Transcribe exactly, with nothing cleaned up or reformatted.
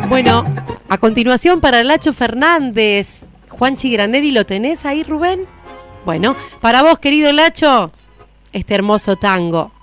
Bueno, a continuación para Lacho Fernández, Juanchi Graneri, ¿lo tenés ahí, Rubén? Bueno, para vos, querido Lacho, este hermoso tango.